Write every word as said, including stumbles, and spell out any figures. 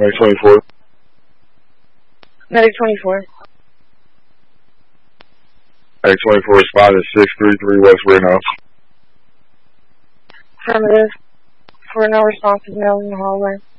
Medic twenty-four. Medic twenty-four. Medic twenty-four responded six three three West Reno. Affirmative. For no responses, mail in the hallway.